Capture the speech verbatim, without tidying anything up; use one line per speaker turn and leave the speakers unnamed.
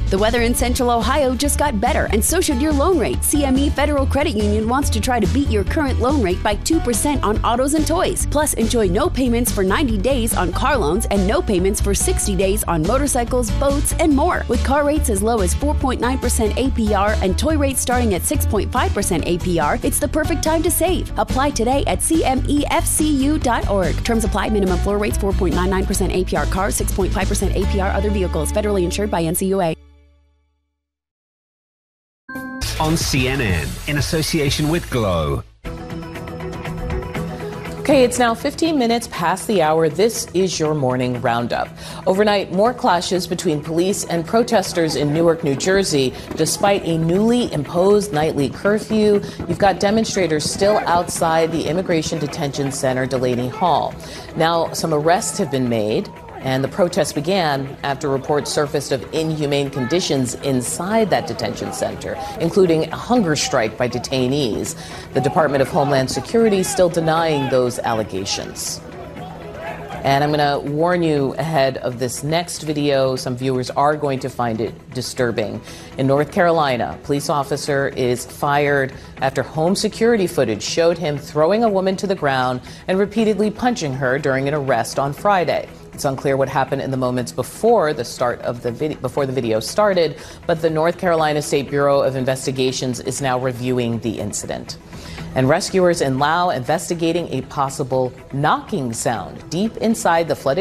The weather in Central Ohio just got better, and so should your loan rate. C M E Federal Credit Union wants to try to beat your current loan rate by two percent on autos and toys. Plus, enjoy no payments for ninety days on car loans and no payments for sixty days on motorcycles, boats, and more. With car rates as low as four point nine percent A P R and toy rates starting at six point five percent A P R, it's the perfect time to save. Apply today at C M E F C U dot org. Terms apply. Minimum floor rates four point nine nine percent A P R cars, six point five percent A P R other vehicles. Federally insured by N C U A.
On C N N, in association with Glow.
Okay, it's now fifteen minutes past the hour. This is your morning roundup. Overnight, more clashes between police and protesters in Newark, New Jersey. Despite a newly imposed nightly curfew, you've got demonstrators still outside the Immigration Detention Center, Delaney Hall. Now, some arrests have been made, and the protest began after reports surfaced of inhumane conditions inside that detention center, including a hunger strike by detainees. The Department of Homeland Security still denying those allegations. And I'm going to warn you ahead of this next video, some viewers are going to find it disturbing. In North Carolina, a police officer is fired after home security footage showed him throwing a woman to the ground and repeatedly punching her during an arrest on Friday. It's unclear what happened in the moments before the start of the video, before the video started, but the North Carolina State Bureau of Investigations is now reviewing the incident. And rescuers in Laos investigating a possible knocking sound deep inside the flooded